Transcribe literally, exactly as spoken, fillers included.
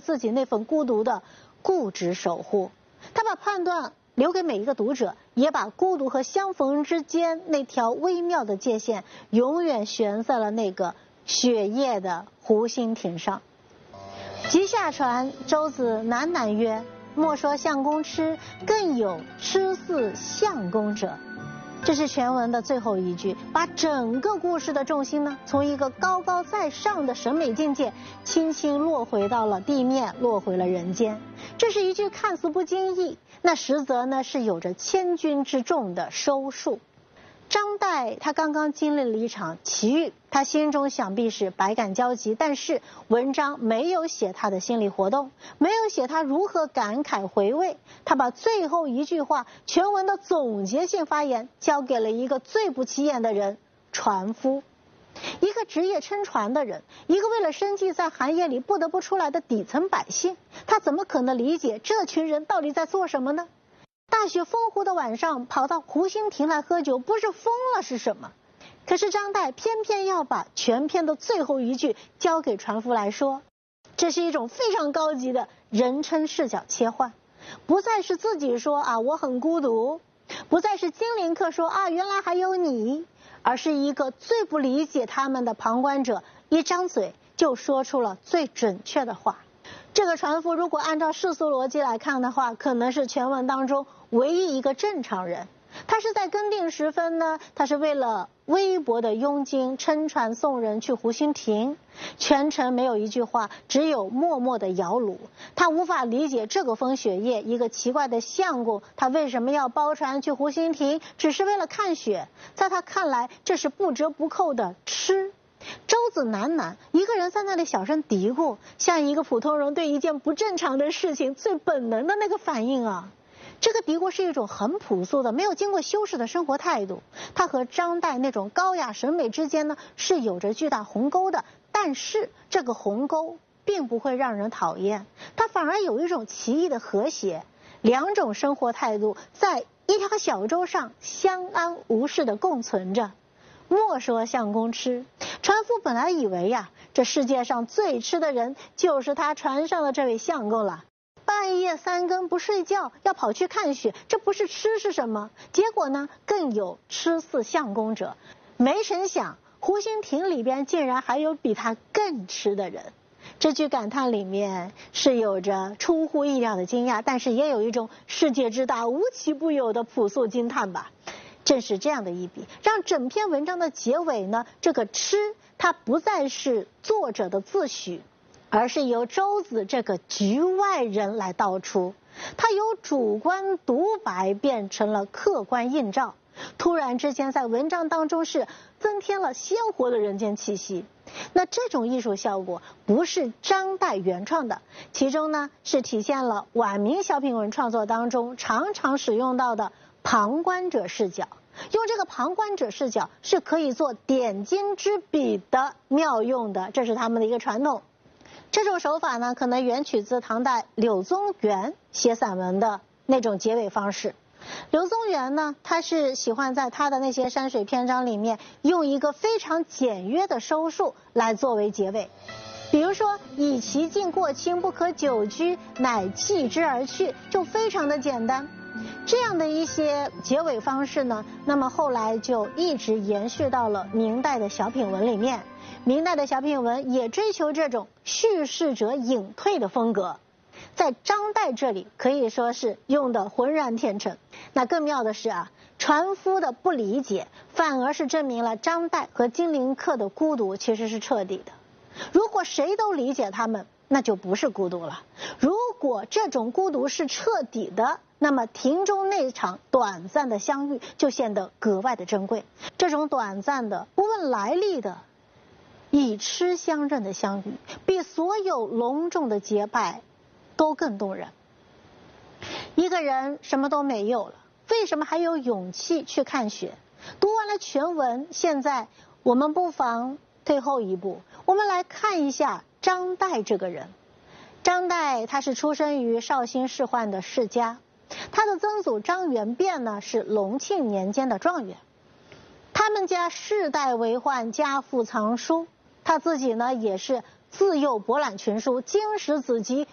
自己那份孤独的固执守护。他把判断留给每一个读者，也把孤独和相逢之间那条微妙的界限永远悬在了那个雪夜的湖心亭上。即下船，舟子喃喃曰：莫说相公痴，更有痴似相公者。这是全文的最后一句，把整个故事的重心呢，从一个高高在上的审美境界，轻轻落回到了地面，落回了人间。这是一句看似不经意，那实则呢是有着千钧之重的收束。张岱他刚刚经历了一场奇遇，他心中想必是百感交集，但是文章没有写他的心理活动，没有写他如何感慨回味，他把最后一句话全文的总结性发言交给了一个最不起眼的人——船夫。一个职业撑船的人，一个为了生计在寒夜里不得不出来的底层百姓，他怎么可能理解这群人到底在做什么呢？大雪封湖的晚上跑到湖心亭来喝酒，不是疯了是什么？可是张岱偏偏要把全篇的最后一句交给船夫来说，这是一种非常高级的人称视角切换，不再是自己说啊我很孤独，不再是金陵客说啊原来还有你，而是一个最不理解他们的旁观者一张嘴就说出了最准确的话。这个船夫如果按照世俗逻辑来看的话，可能是全文当中唯一一个正常人。他是在更定时分呢，他是为了微薄的佣金撑船送人去湖心亭，全程没有一句话，只有默默的摇橹。他无法理解这个风雪夜一个奇怪的相公，他为什么要包船去湖心亭，只是为了看雪。在他看来，这是不折不扣的痴。舟子喃喃，一个人在那里小声嘀咕，像一个普通人对一件不正常的事情最本能的那个反应啊。这个嘀咕是一种很朴素的没有经过修饰的生活态度，它和张岱那种高雅审美之间呢是有着巨大鸿沟的，但是这个鸿沟并不会让人讨厌，它反而有一种奇异的和谐。两种生活态度在一条小舟上相安无事的共存着。莫说相公痴，船夫本来以为呀，这世界上最痴的人就是他船上的这位相公了。半夜三更不睡觉，要跑去看雪，这不是痴是什么？结果呢，更有痴似相公者。没成想，湖心亭里边竟然还有比他更痴的人。这句感叹里面是有着出乎意料的惊讶，但是也有一种世界之大无奇不有的朴素惊叹吧。正是这样的一笔，让整篇文章的结尾呢，这个痴它不再是作者的自诩，而是由舟子这个局外人来道出，它由主观独白变成了客观映照，突然之间在文章当中是增添了鲜活的人间气息。那这种艺术效果不是张岱原创的，其中呢是体现了晚明小品文创作当中常常使用到的旁观者视角。用这个旁观者视角是可以做点睛之笔的妙用的，这是他们的一个传统。这种手法呢，可能源取自唐代柳宗元写散文的那种结尾方式。柳宗元呢，他是喜欢在他的那些山水篇章里面用一个非常简约的收束来作为结尾，比如说以其境过清，不可久居，乃弃之而去，就非常的简单。这样的一些结尾方式呢，那么后来就一直延续到了明代的小品文里面。明代的小品文也追求这种叙事者隐退的风格，在张岱这里可以说是用的浑然天成。那更妙的是啊，船夫的不理解反而是证明了张岱和金陵客的孤独其实是彻底的。如果谁都理解他们，那就不是孤独了。如果这种孤独是彻底的，那么亭中那场短暂的相遇就显得格外的珍贵。这种短暂的不问来历的以痴相认的相遇，比所有隆重的结拜都更动人。一个人什么都没有了，为什么还有勇气去看雪？读完了全文，现在我们不妨退后一步，我们来看一下张岱这个人。张岱他是出生于绍兴仕宦的世家，他的曾祖张元变呢是隆庆年间的状元，他们家世代为宦，家父藏书，他自己呢也是自幼博览群书，经史子集，